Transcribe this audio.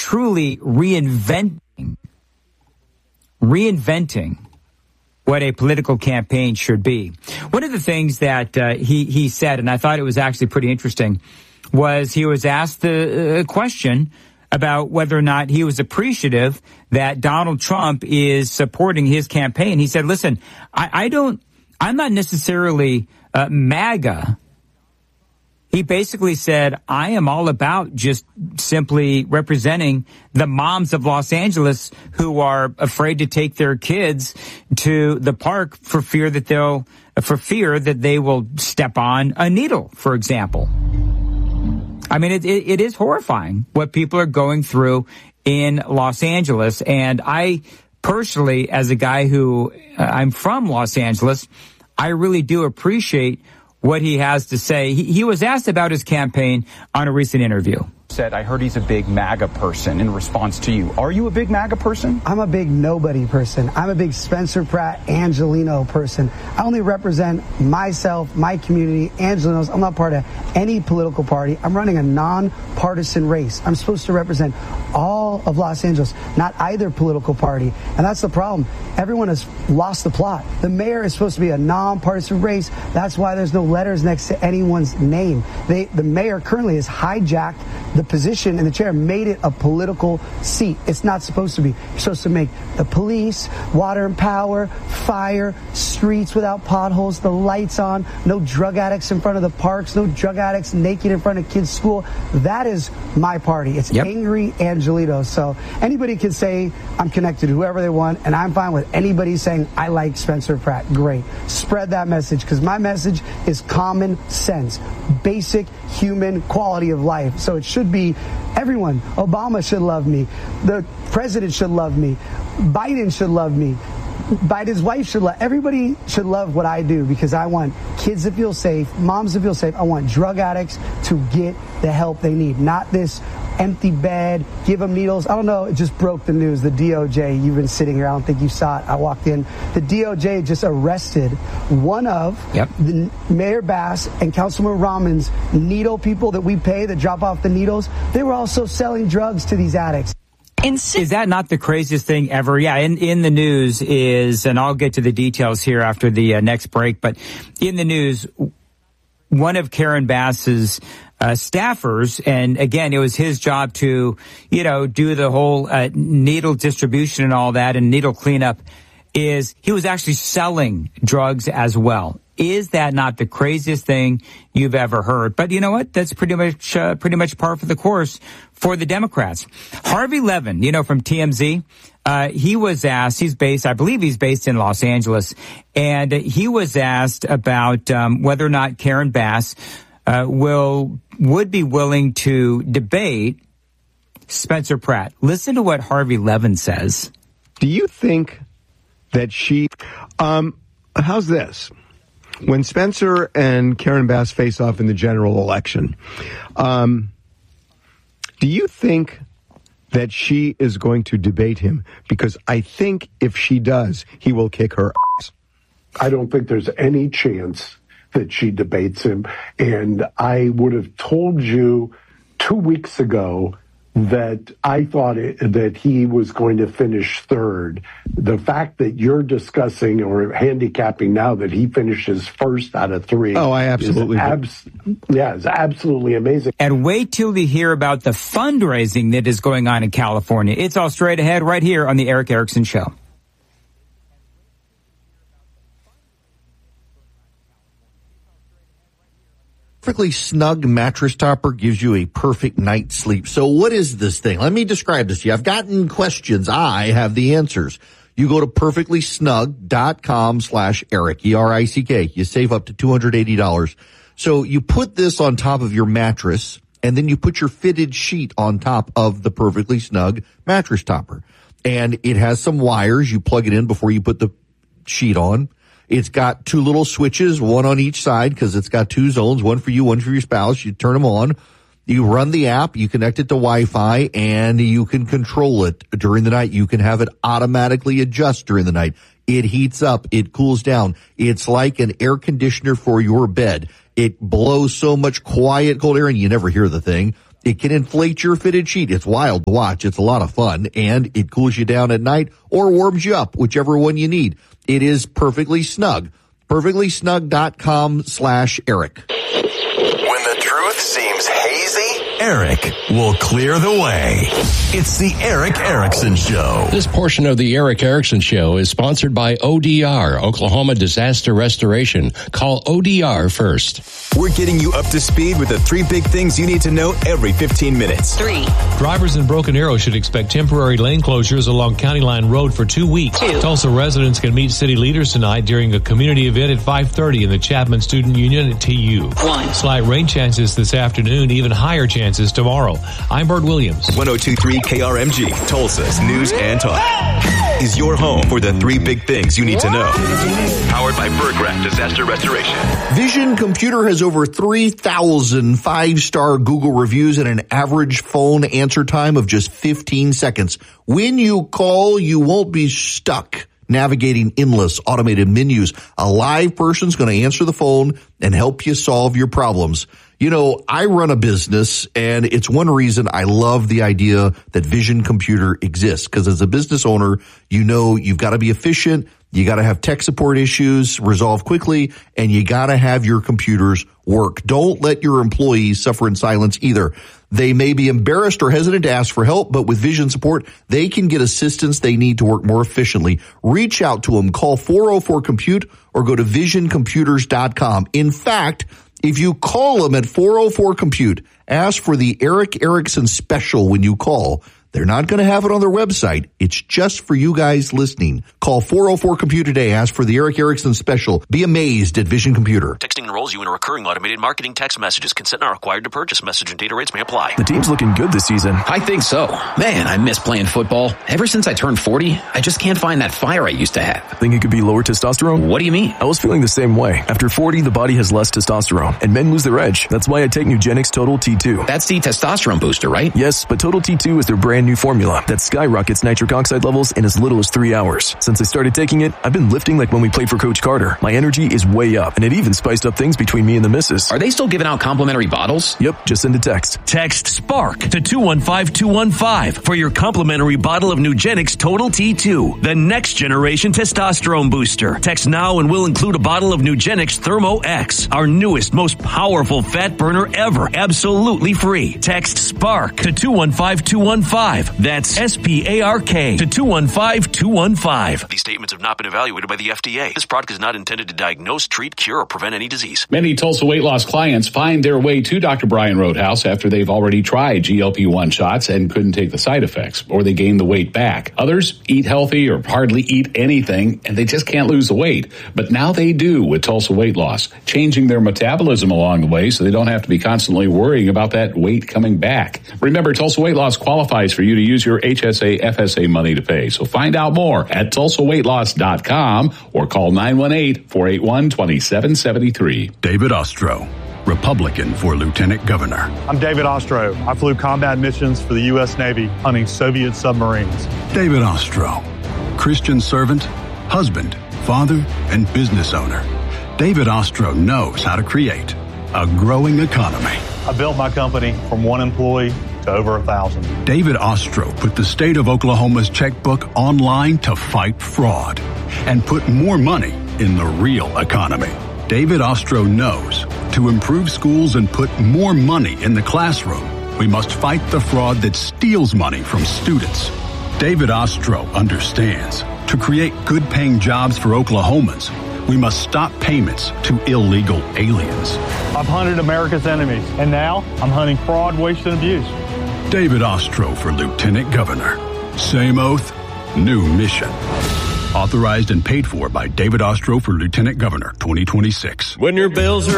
truly reinventing what a political campaign should be. One of the things that he said, and I thought it was actually pretty interesting, was he was asked the question about whether or not he was appreciative that Donald Trump is supporting his campaign. He said, listen, I'm not necessarily MAGA. He basically said, I am all about just simply representing the moms of Los Angeles who are afraid to take their kids to the park for fear that they will step on a needle, for example. I mean, it is horrifying what people are going through in Los Angeles. And I personally, as a guy who I'm from Los Angeles, I really do appreciate what he has to say. He was asked about his campaign on a recent interview. Said, I heard he's a big MAGA person in response to you. Are you a big MAGA person? I'm a big nobody person. I'm a big Spencer Pratt, Angelino person. I only represent myself, my community, Angelinos. I'm not part of any political party. I'm running a nonpartisan race. I'm supposed to represent all of Los Angeles, not either political party. And that's the problem. Everyone has lost the plot. The mayor is supposed to be a nonpartisan race. That's why there's no letters next to anyone's name. The mayor currently has hijacked the position in the chair, made it a political seat. It's not supposed to be. You're supposed to make the police, water and power, fire, streets without potholes, the lights on, no drug addicts in front of the parks, no drug addicts naked in front of kids' school. That is my party. It's Angry Angelito. So anybody can say I'm connected to whoever they want, and I'm fine with anybody saying I like Spencer Pratt. Great. Spread that message, because my message is common sense, basic human quality of life. So it should be everyone. Obama should love me. The president should love me. Biden should love me. Biden's wife should love. Everybody should love what I do, because I want kids to feel safe, moms to feel safe. I want drug addicts to get the help they need, not this empty bed, give them needles. I don't know, it just broke the news. The DOJ, you've been sitting here, I don't think you saw it. I walked in. The DOJ just arrested one of the Mayor Bass and Councilman Rahman's needle people that we pay that drop off the needles. They were also selling drugs to these addicts. Is that not the craziest thing ever? Yeah, in the news is, and I'll get to the details here after the next break, but in the news, one of Karen Bass's staffers, and again, it was his job to, do the whole needle distribution and all that and needle cleanup, is he was actually selling drugs as well. Is that not the craziest thing you've ever heard? But you know what? That's pretty much par for the course for the Democrats. Harvey Levin, from TMZ, he was asked, I believe he's based in Los Angeles, and he was asked about whether or not Karen Bass would be willing to debate Spencer Pratt. Listen to what Harvey Levin says. Do you think that how's this? When Spencer and Karen Bass face off in the general election, do you think that she is going to debate him? Because I think if she does, he will kick her ass. I don't think there's any chance that she debates him. And I would have told you 2 weeks ago that I thought that he was going to finish third. The fact that you're discussing or handicapping now that he finishes first out of three. Oh, I absolutely. Is absolutely amazing. And wait till you hear about the fundraising that is going on in California. It's all straight ahead right here on the Erick Erickson Show. Perfectly Snug mattress topper gives you a perfect night's sleep. So what is this thing? Let me describe this to you. I've gotten questions. I have the answers. You go to perfectlysnug.com/Erick, ERICK. You save up to $280. So you put this on top of your mattress, and then you put your fitted sheet on top of the Perfectly Snug mattress topper. And it has some wires. You plug it in before you put the sheet on. It's got two little switches, one on each side, because it's got two zones, one for you, one for your spouse. You turn them on. You run the app, you connect it to Wi-Fi, and you can control it during the night. You can have it automatically adjust during the night. It heats up. It cools down. It's like an air conditioner for your bed. It blows so much quiet cold air, and you never hear the thing. It can inflate your fitted sheet. It's wild to watch. It's a lot of fun, and it cools you down at night or warms you up, whichever one you need. It is Perfectly Snug. PerfectlySnug.com/Eric. When the truth seems hazy, Eric will clear the way. It's the Eric Erickson Show. This portion of the Eric Erickson Show is sponsored by ODR, Oklahoma Disaster Restoration. Call ODR first. We're getting you up to speed with the 3 big things you need to know every 15 minutes. 3. Drivers in Broken Arrow should expect temporary lane closures along County Line Road for 2 weeks. 2. Tulsa residents can meet city leaders tonight during a community event at 5:30 in the Chapman Student Union at TU. 1. Slight rain chances this afternoon, even higher chances tomorrow. I'm Bert Williams. 102.3 KRMG, Tulsa's News and Talk, is your home for the 3 big things you need to know. Powered by Berggraf Disaster Restoration. Vision Computer has over 3,000 5-star Google reviews and an average phone answer time of just 15 seconds. When you call, you won't be stuck navigating endless automated menus. A live person's going to answer the phone and help you solve your problems. You know, I run a business, and it's one reason I love the idea that Vision Computer exists, because as a business owner, you know you've got to be efficient, you got to have tech support issues resolved quickly, and you got to have your computers work. Don't let your employees suffer in silence either. They may be embarrassed or hesitant to ask for help, but with Vision support, they can get assistance they need to work more efficiently. Reach out to them. Call 404-COMPUTE or go to visioncomputers.com. In fact, if you call them at 404-COMPUTE, ask for the Eric Erickson special when you call. They're not going to have it on their website. It's just for you guys listening. Call 404-COMPUTE today. Ask for the Eric Erickson special. Be amazed at Vision Computer. Texting enrolls you in a recurring automated marketing text messages. Consent not required to purchase. Message and data rates may apply. The team's looking good this season. I think so. Man, I miss playing football. Ever since I turned 40, I just can't find that fire I used to have. Think it could be lower testosterone? What do you mean? I was feeling the same way. After 40, the body has less testosterone, and men lose their edge. That's why I take Nugenix Total T2. That's the testosterone booster, right? Yes, but Total T2 is their brand new formula that skyrockets nitric oxide levels in as little as 3 hours. Since I started taking it, I've been lifting like when we played for Coach Carter. My energy is way up, and it even spiced up things between me and the missus. Are they still giving out complimentary bottles? Yep, just send a text. Text SPARK to 215-215 for your complimentary bottle of Nugenix Total T2, the next generation testosterone booster. Text now and we'll include a bottle of Nugenix Thermo X, our newest, most powerful fat burner ever, absolutely free. Text SPARK to 215-215. That's SPARK to 215-215. These statements have not been evaluated by the FDA. This product is not intended to diagnose, treat, cure, or prevent any disease. Many Tulsa weight loss clients find their way to Dr. Brian Roadhouse after they've already tried GLP-1 shots and couldn't take the side effects, or they gain the weight back. Others eat healthy or hardly eat anything, and they just can't lose the weight. But now they do with Tulsa Weight Loss, changing their metabolism along the way so they don't have to be constantly worrying about that weight coming back. Remember, Tulsa Weight Loss qualifies for you to use your HSA, FSA money to pay. So find out more at TulsaWeightLoss.com or call 918-481-2773. David Ostro, Republican for Lieutenant Governor. I'm David Ostro. I flew combat missions for the U.S. Navy hunting Soviet submarines. David Ostro, Christian servant, husband, father, and business owner. David Ostro knows how to create a growing economy. I built my company from 1 employee to over 1,000. David Ostro put the state of Oklahoma's checkbook online to fight fraud and put more money in the real economy. David Ostro knows to improve schools and put more money in the classroom, we must fight the fraud that steals money from students. David Ostro understands to create good-paying jobs for Oklahomans, we must stop payments to illegal aliens. I've hunted America's enemies, and now I'm hunting fraud, waste, and abuse. David Ostro for Lieutenant Governor. Same oath, new mission. Authorized and paid for by David Ostro for Lieutenant Governor 2026. When your bills are